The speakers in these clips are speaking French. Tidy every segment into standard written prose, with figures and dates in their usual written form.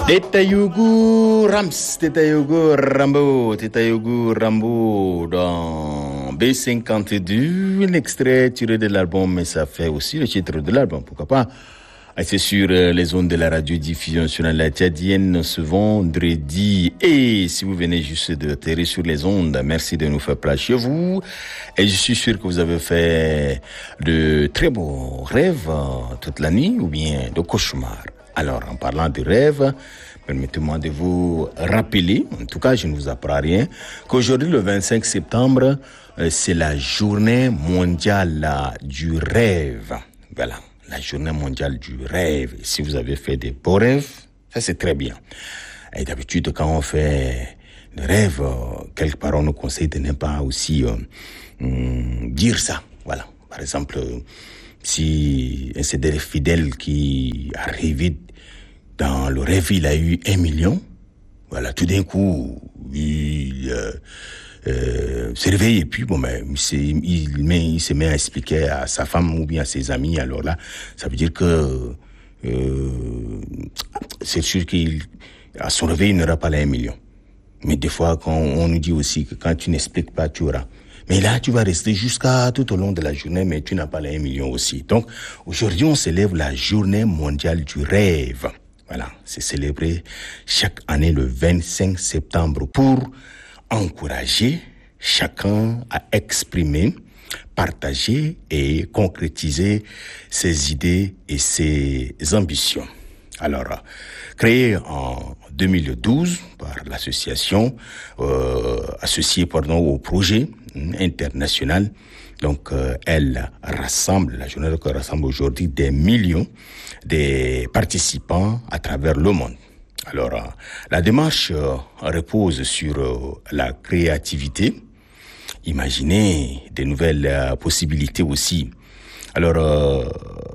Tetayugu Rambo dans B52, l'extrait tiré de l'album, mais ça fait aussi le titre de l'album, pourquoi pas. C'est sur les ondes de la radiodiffusion sur la Tchadienne ce vendredi. Et si vous venez juste de atterrir sur les ondes, merci de nous faire place chez vous. Et je suis sûr que vous avez fait de très beaux rêves toute la nuit ou bien de cauchemars. Alors, en parlant de rêves, permettez-moi de vous rappeler, en tout cas je ne vous apprends rien, qu'aujourd'hui le 25 septembre, c'est la journée mondiale du rêve. Voilà. La journée mondiale du rêve. Et si vous avez fait des beaux rêves, ça c'est très bien. Et d'habitude, quand on fait des rêves, quelque part on nous conseille de ne pas aussi dire ça. Voilà. Par exemple, si un CDR fidèle qui a rêvé dans le rêve, il a eu 1 million. Voilà, tout d'un coup, il se réveille et puis il se met à expliquer à sa femme ou bien à ses amis. Alors là, ça veut dire que c'est sûr qu'à son réveil, il n'aura pas les 1 million. Mais des fois, quand on nous dit aussi que quand tu n'expliques pas, tu auras. Mais là, tu vas rester jusqu'à tout au long de la journée, mais tu n'as pas les 1 million aussi. Donc, aujourd'hui, on célèbre la journée mondiale du rêve. Voilà, c'est célébré chaque année le 25 septembre pour encourager chacun à exprimer, partager et concrétiser ses idées et ses ambitions. Alors, créé en 2012 par l'association associée au projet international. Donc, la journée rassemble aujourd'hui des millions de participants à travers le monde. Alors, la démarche repose sur la créativité, imaginer des nouvelles possibilités aussi. Alors,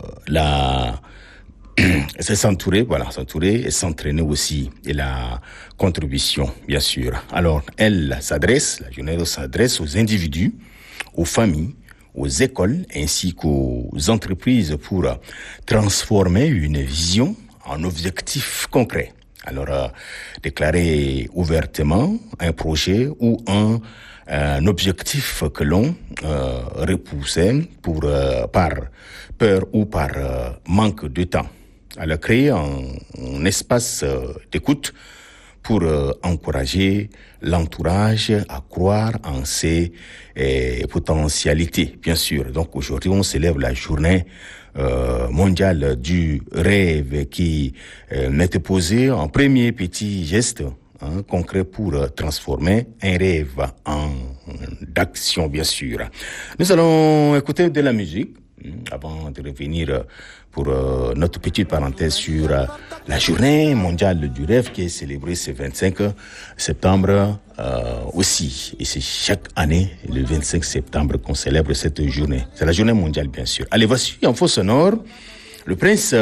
c'est s'entourer et s'entraîner aussi, et la contribution, bien sûr. Alors, la journée s'adresse aux individus, aux familles, aux écoles ainsi qu'aux entreprises pour transformer une vision en objectif concret. Alors, déclarer ouvertement un projet ou un objectif que l'on repoussait par peur ou par manque de temps. Alors, créer un espace d'écoute pour encourager l'entourage à croire en ses potentialités, bien sûr. Donc aujourd'hui, on célèbre la journée mondiale du rêve qui m'était posée en premier petit geste concret pour transformer un rêve en d'action, bien sûr. Nous allons écouter de la musique avant de revenir pour notre petite parenthèse sur la journée mondiale du rêve qui est célébrée ce 25 septembre aussi. Et c'est chaque année, le 25 septembre, qu'on célèbre cette journée. C'est la journée mondiale, bien sûr. Allez, voici en faux sonore le prince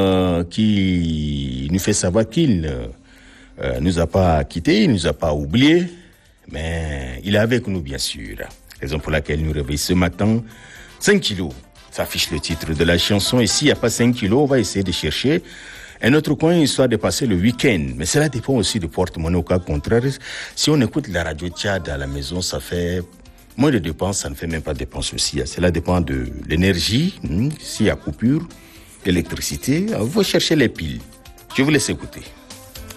qui nous fait savoir qu'il ne nous a pas quittés, il ne nous a pas oubliés, mais il est avec nous, bien sûr. Raison pour laquelle nous réveillons ce matin 5 kilos. Ça affiche le titre de la chanson. Et s'il n'y a pas 5 kilos, on va essayer de chercher un autre coin histoire de passer le week-end. Mais cela dépend aussi du porte-monnaie. Au cas contraire, si on écoute la radio Tchad à la maison, ça fait moins de dépenses, ça ne fait même pas de dépenses aussi. Cela dépend de l'énergie. S'il y a coupure d'électricité, on va chercher les piles. Je vous laisse écouter.